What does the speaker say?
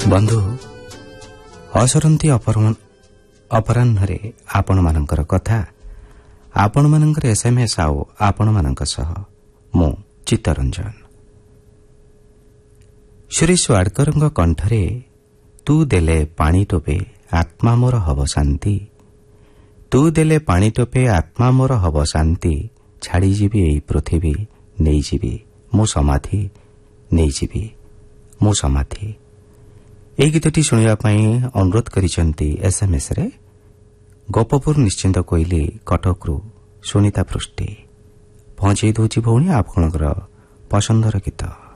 ବନ୍ଧୁ, ଅସରନ୍ତି ଅପରାହ୍ନରେ ଆପଣମାନଙ୍କର କଥା, ଆପଣମାନଙ୍କର SMS ଆଉ ଆପଣମାନଙ୍କ ସହ ମୁଁ ଚିତ୍ତରଞ୍ଜନ। ସୁରେଶ ୱାଡକରଙ୍କ କଣ୍ଠରେ ତୁ ଦେଲେ ପାଣି ଟୋପେ ଆତ୍ମା ମୋର ହବ ଶାନ୍ତି, ତୁ ଦେଲେ ପାଣି ଟୋପେ ଆତ୍ମା ମୋର ହବ ଶାନ୍ତି, ଛାଡ଼ିଯିବି ଏଇ ପୃଥିବୀ ନେଇଯିବି ମୁଁ ସମାଧି, ନେଇଯିବି ମୁଁ ସମାଧି। ଏହି ଗୀତଟି ଶୁଣିବା ପାଇଁ ଅନୁରୋଧ କରିଛନ୍ତି SMSରେ ଗୋପପୁର ନିଶ୍ଚିନ୍ତ କୋଇଲି କଟକରୁ ସୁନିତା ପୃଷ୍ଟି। ପହଞ୍ଚାଇ ଦେଉଛି ଭଉଣୀ ଆପଣଙ୍କର ପସନ୍ଦର ଗୀତ।